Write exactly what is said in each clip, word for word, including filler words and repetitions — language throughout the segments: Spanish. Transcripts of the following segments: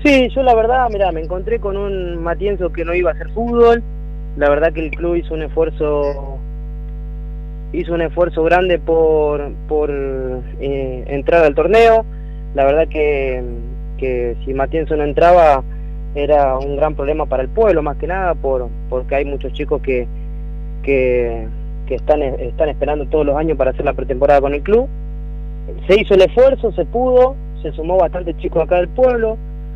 Sí, yo la verdad, mirá, me encontré con un Matienzo que no iba a hacer fútbol. La verdad que el club hizo un esfuerzo hizo un esfuerzo grande por por eh, entrar al torneo. La verdad que, que si Matienzo no entraba era un gran problema para el pueblo, más que nada por porque hay muchos chicos que que, que están, están esperando todos los años para hacer la pretemporada con el club. Se hizo el esfuerzo, se pudo, se sumó bastante chicos acá del pueblo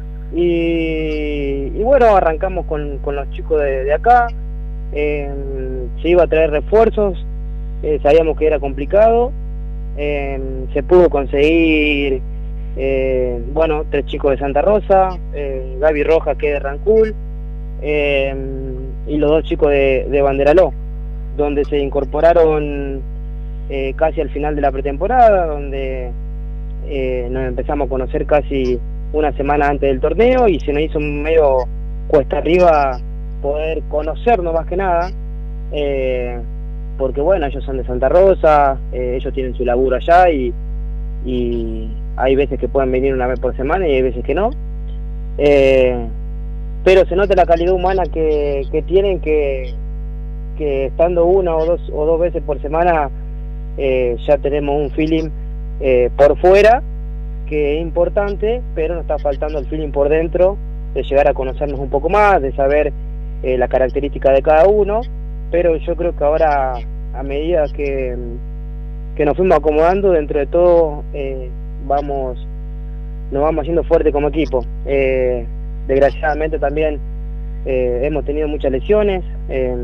y, y bueno, arrancamos con, con los chicos de, de acá. Eh, se iba a traer refuerzos, eh, sabíamos que era complicado. Eh, se pudo conseguir, eh, bueno, tres chicos de Santa Rosa, eh, Gaby Rojas, que es de Rancul, eh, y los dos chicos de, de Banderaló, donde se incorporaron eh, casi al final de la pretemporada, donde eh, nos empezamos a conocer casi una semana antes del torneo y se nos hizo medio cuesta arriba poder conocernos más que nada, eh, porque bueno, ellos son de Santa Rosa, eh, ellos tienen su laburo allá y, y hay veces que pueden venir una vez por semana y hay veces que no, eh, pero se nota la calidad humana que, que tienen, que que estando una o dos o dos veces por semana eh, ya tenemos un feeling eh, por fuera que es importante, pero nos está faltando el feeling por dentro, de llegar a conocernos un poco más, de saber eh, las características de cada uno. Pero yo creo que ahora, a medida que, que nos fuimos acomodando, dentro de todo eh, vamos nos vamos haciendo fuerte como equipo. Eh, desgraciadamente también eh, hemos tenido muchas lesiones, eh,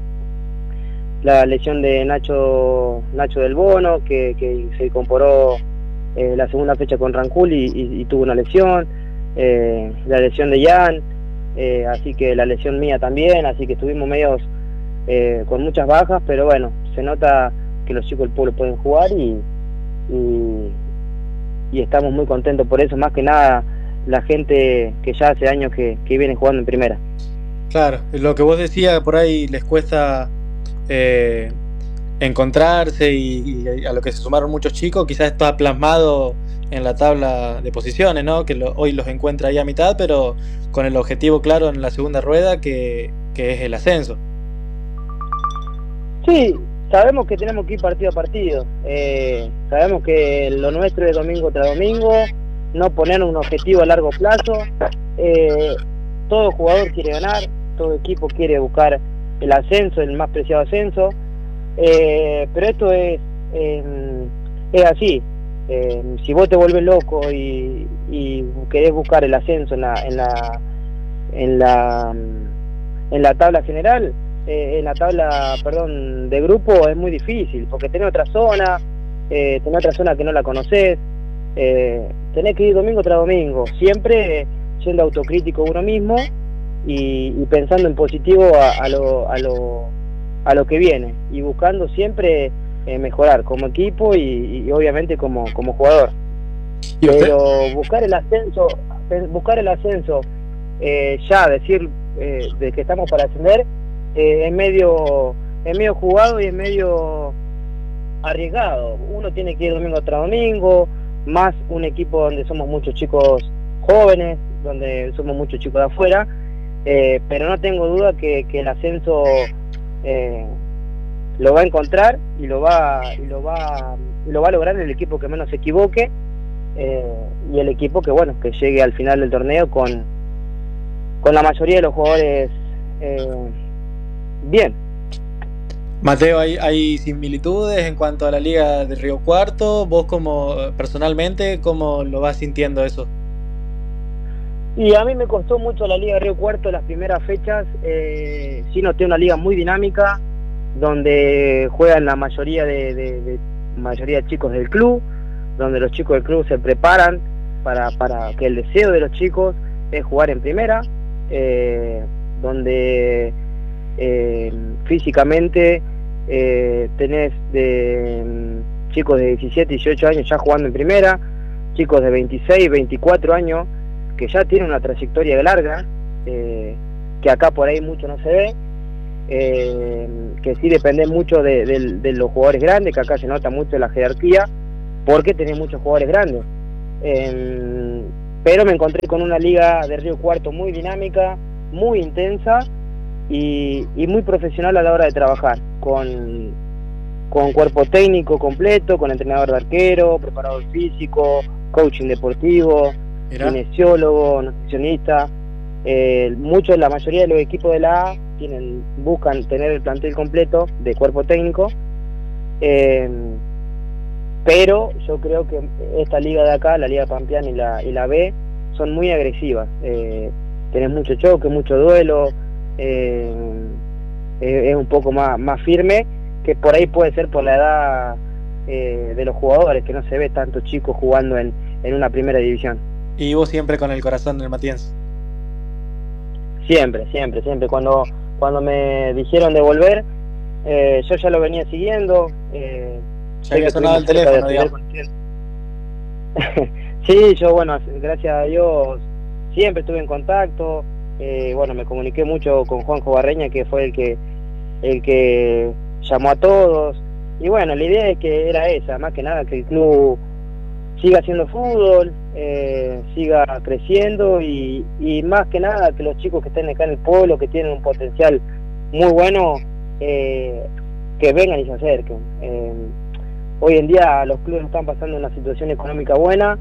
la lesión de Nacho Nacho del Bono, que, que se incorporó eh, la segunda fecha con Rancul y, y, y tuvo una lesión, eh, la lesión de Jan, eh, así que la lesión mía también, así que estuvimos medios eh, con muchas bajas, pero bueno, se nota que los chicos del pueblo pueden jugar y, y, y estamos muy contentos por eso, más que nada la gente que ya hace años que, que viene jugando en primera. Claro, lo que vos decías, por ahí les cuesta Eh, encontrarse y, y a lo que se sumaron muchos chicos, quizás esto ha plasmado en la tabla de posiciones, ¿no? Que lo, hoy los encuentra ahí a mitad, pero con el objetivo claro en la segunda rueda, que, que es el ascenso. Sí, sabemos que tenemos que ir partido a partido, eh, sabemos que lo nuestro es domingo tras domingo, no poner un objetivo a largo plazo. eh, todo jugador quiere ganar, todo equipo quiere buscar el ascenso, el más preciado ascenso, eh, pero esto es eh, es así. Eh, si vos te vuelves loco y, y querés buscar el ascenso en la en la en la en la tabla general, eh, en la tabla, perdón, de grupo, es muy difícil, porque tenés otra zona, eh, tenés otra zona que no la conocés, eh, tenés que ir domingo tras domingo, siempre siendo autocrítico uno mismo. Y, y pensando en positivo a, a lo a lo a lo que viene y buscando siempre eh, mejorar como equipo y, y obviamente como como jugador. Pero buscar el ascenso buscar el ascenso eh, ya decir eh, de que estamos para ascender eh, es medio es medio jugado y es medio arriesgado. Uno tiene que ir domingo tras domingo, más un equipo donde somos muchos chicos jóvenes, donde somos muchos chicos de afuera. Eh, pero no tengo duda que, que el ascenso eh, lo va a encontrar y lo va y lo va y lo va a lograr el equipo que menos se equivoque, eh, y el equipo que bueno que llegue al final del torneo con con la mayoría de los jugadores eh, bien. Mateo, ¿hay, hay similitudes en cuanto a la Liga de Río Cuarto? Vos como personalmente, ¿cómo lo vas sintiendo eso? Y a mí me costó mucho la Liga de Río Cuarto las primeras fechas. Eh, sí noté una liga muy dinámica, donde juegan la mayoría de, de, de mayoría de chicos del club, donde los chicos del club se preparan para, para que el deseo de los chicos es jugar en primera, eh, donde eh, físicamente eh, tenés de um, chicos de diecisiete, dieciocho años ya jugando en primera, chicos de veintiséis, veinticuatro años que ya tienen una trayectoria larga, eh, que acá por ahí mucho no se ve, eh, que sí depende mucho de, de, de los jugadores grandes, que acá se nota mucho la jerarquía, porque tenés muchos jugadores grandes. Eh, pero me encontré con una liga de Río Cuarto muy dinámica, muy intensa y, y muy profesional a la hora de trabajar, con, con cuerpo técnico completo, con entrenador de arquero, preparador físico, coaching deportivo, kinesiólogo, nutricionista. Eh, muchos, la mayoría de los equipos de la A tienen, buscan tener el plantel completo de cuerpo técnico, eh, pero yo creo que esta liga de acá, la Liga Pampeana y la, y la B, son muy agresivas. Eh, tenés mucho choque, mucho duelo, eh, eh, es un poco más, más firme, que por ahí puede ser por la edad eh, de los jugadores, que no se ve tantos chicos jugando en, en una primera división. Y vos siempre con el corazón del Matienzo. Siempre, siempre, siempre. Cuando, cuando me dijeron de volver, eh, yo ya lo venía siguiendo. Eh, ya había sonado el teléfono, digamos. Sí, yo, bueno, gracias a Dios, siempre estuve en contacto. Eh, bueno, me comuniqué mucho con Juanjo Barreña, que fue el que, el que llamó a todos. Y bueno, la idea es que era esa, más que nada, que el club siga haciendo fútbol, eh, siga creciendo y, y más que nada que los chicos que estén acá en el pueblo, que tienen un potencial muy bueno, eh, que vengan y se acerquen. Eh, hoy en día los clubes están pasando una situación económica buena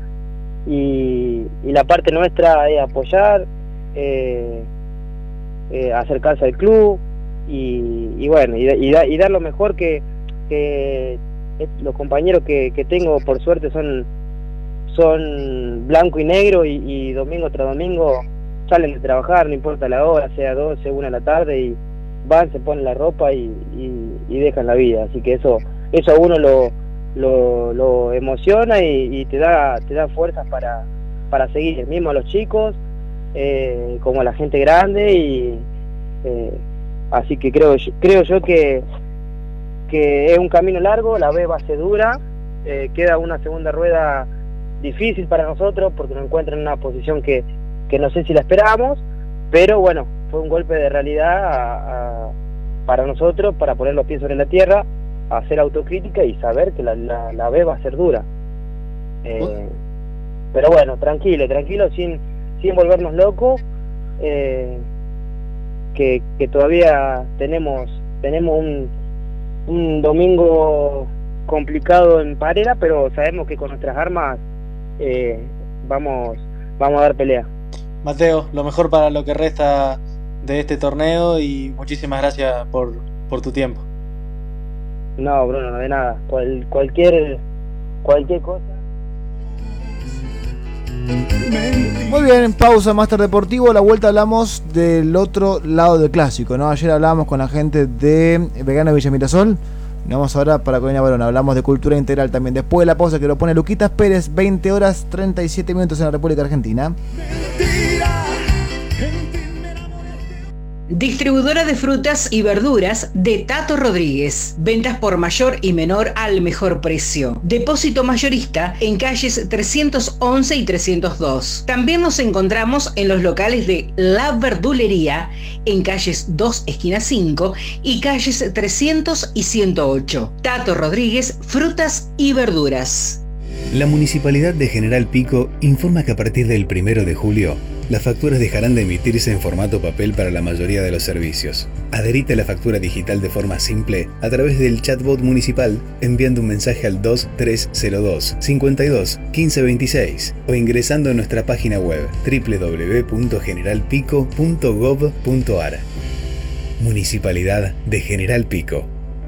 y, y la parte nuestra es apoyar, eh, eh, acercarse al club y, y bueno, y, y, da, y dar lo mejor que, que los compañeros que, que tengo, por suerte, son son blanco y negro y, y domingo tras domingo salen de trabajar, no importa la hora, sea doce, una de la tarde, y van, se ponen la ropa y, y, y dejan la vida. Así que eso eso a uno lo, lo, lo emociona y, y te da te da fuerzas para, para seguir, mismo a los chicos, eh, como a la gente grande. Y eh, así que creo, creo yo que, que es un camino largo, la B va a ser dura, eh, queda una segunda rueda difícil para nosotros porque nos encuentran en una posición que, que no sé si la esperábamos, pero bueno, fue un golpe de realidad a, a, para nosotros, para poner los pies sobre la tierra, hacer autocrítica y saber que la, la, la B va a ser dura. Eh, pero bueno, tranquilo, tranquilo, sin, sin volvernos locos, eh, que, que todavía tenemos, tenemos un, un domingo complicado en Parera, pero sabemos que con nuestras armas Eh, vamos vamos a dar pelea. Mateo, lo mejor para lo que resta de este torneo y muchísimas gracias por, por tu tiempo. No, Bruno, no de nada. Cual, cualquier cualquier cosa. Muy bien, pausa, Máster Deportivo. A la vuelta hablamos del otro lado del clásico, ¿no? Ayer hablábamos con la gente de Vegano Villa Mirasol. Nos vamos ahora para Colonia Barona. Hablamos de cultura integral también. Después de la pausa que lo pone Luquitas Pérez, veinte horas treinta y siete minutos en la República Argentina. Distribuidora de frutas y verduras de Tato Rodríguez. Ventas por mayor y menor al mejor precio. Depósito mayorista en calles trescientos once y trescientos dos. También nos encontramos en los locales de La Verdulería en calles dos esquina cinco y calles trescientos y ciento ocho. Tato Rodríguez, frutas y verduras. La Municipalidad de General Pico informa que a partir del primero de julio las facturas dejarán de emitirse en formato papel para la mayoría de los servicios. Adherite a la factura digital de forma simple a través del chatbot municipal enviando un mensaje al dos tres cero dos, cincuenta y dos, quince veintiséis o ingresando a nuestra página web doble u doble u doble u punto general pico punto gob punto ar. Municipalidad de General Pico.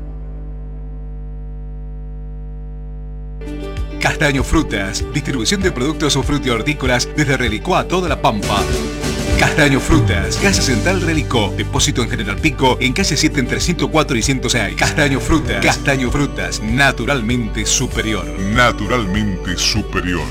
Castaño Frutas, distribución de productos frutihortícolas desde Relicó a toda la Pampa. Castaño Frutas, Casa Central Relicó, depósito en General Pico, en calle siete entre ciento cuatro y ciento seis. Castaño Frutas, Castaño Frutas, naturalmente superior. Naturalmente superior.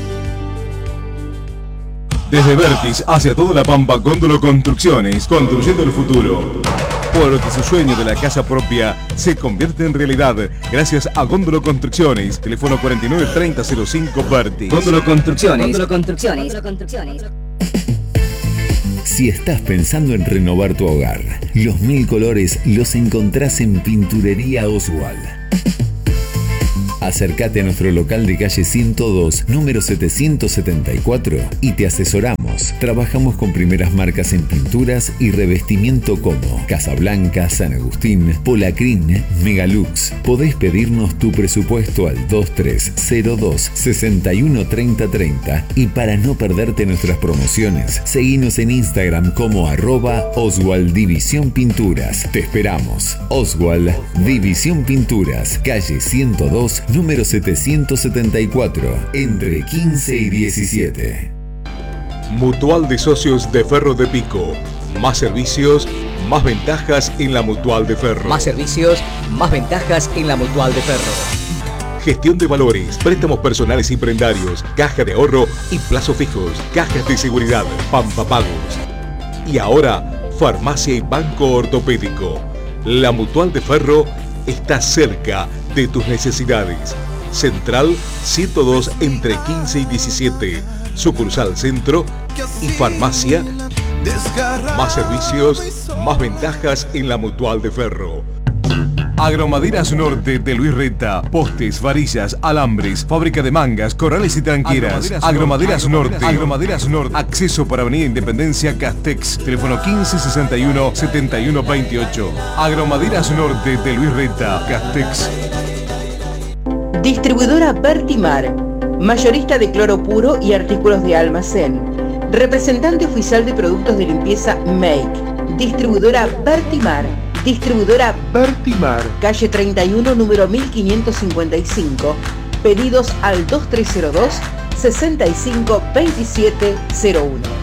Desde Vertis hacia toda la Pampa, Góndolo Construcciones, construyendo el futuro. Porque su sueño de la casa propia se convierte en realidad gracias a Góndolo Construcciones. Teléfono cuarenta y nueve treinta cero cinco Vertis. Góndolo Construcciones. Góndolo Construcciones. Góndolo Construcciones. Si estás pensando en renovar tu hogar, los mil colores los encontrás en Pinturería Oswald. Acércate a nuestro local de calle ciento dos, número setecientos setenta y cuatro y te asesoramos. Trabajamos con primeras marcas en pinturas y revestimiento como Casablanca, San Agustín, Polacrin, Megalux. Podés pedirnos tu presupuesto al dos tres cero dos, seis uno tres cero tres cero y para no perderte nuestras promociones, seguinos en Instagram como arroba Oswald División Pinturas. Te esperamos. Oswald División Pinturas, calle ciento dos, número setecientos setenta y cuatro, entre quince y diecisiete. Mutual de Socios de Ferro de Pico. Más servicios, más ventajas en la Mutual de Ferro. Más servicios, más ventajas en la Mutual de Ferro. Gestión de valores, préstamos personales y prendarios, caja de ahorro y plazos fijos, cajas de seguridad, Pampa Pagos. Y ahora, farmacia y banco ortopédico. La Mutual de Ferro está cerca de tus necesidades. Central ciento dos entre quince y diecisiete. Sucursal Centro y Farmacia. Más servicios, más ventajas en la Mutual de Ferro. Agromaderas Norte de Luis Reta. Postes, varillas, alambres, fábrica de mangas, corrales y tranqueras. Agromaderas Norte. Agromaderas Norte. Acceso para Avenida Independencia Castex. Teléfono quince sesenta y uno, setenta y uno veintiocho. Agromaderas Norte de Luis Reta. Castex. Distribuidora Bertimar. Mayorista de cloro puro y artículos de almacén. Representante oficial de productos de limpieza Make. Distribuidora Bertimar. Distribuidora Bertimar. Calle treinta y uno, número mil quinientos cincuenta y cinco. Pedidos al dos tres cero dos, sesenta y cinco, veintisiete cero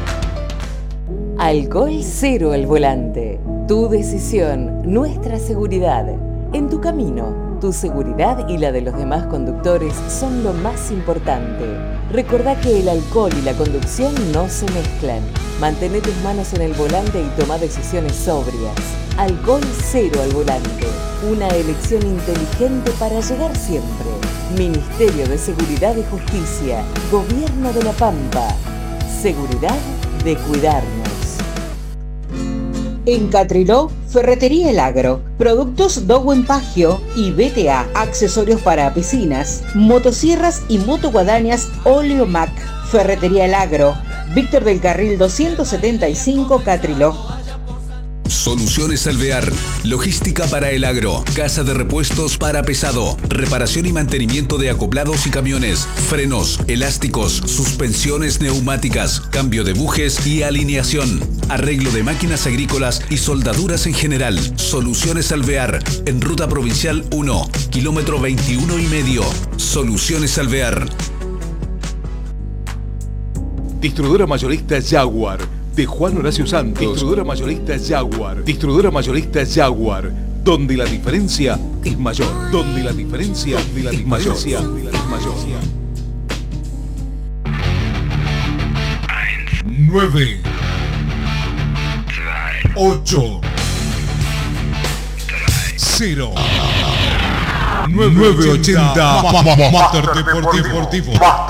uno. Alcohol cero al volante. Tu decisión, nuestra seguridad. En tu camino, tu seguridad y la de los demás conductores son lo más importante. Recordá que el alcohol y la conducción no se mezclan. Mantén tus manos en el volante y toma decisiones sobrias. Alcohol cero al volante. Una elección inteligente para llegar siempre. Ministerio de Seguridad y Justicia. Gobierno de La Pampa. Seguridad de cuidarnos. En Catriló, Ferretería El Agro, productos Dowen Pagio y B T A, accesorios para piscinas, motosierras y motoguadañas Oleomac. Ferretería El Agro, Víctor del Carril doscientos setenta y cinco, Catriló. Soluciones Alvear, logística para el agro, casa de repuestos para pesado, reparación y mantenimiento de acoplados y camiones, frenos, elásticos, suspensiones neumáticas, cambio de bujes y alineación, arreglo de máquinas agrícolas y soldaduras en general. Soluciones Alvear, en Ruta Provincial uno, kilómetro veintiuno y medio. Soluciones Alvear. Distribuidora mayorista Jaguar de Juan Horacio Santos. Distribuidora mayorista Jaguar. Distribuidora mayorista Jaguar. Donde la diferencia es mayor. Donde la diferencia es mayor. Es mayor. nueve. ocho. cero. nueve ochenta. Máster Deportivo.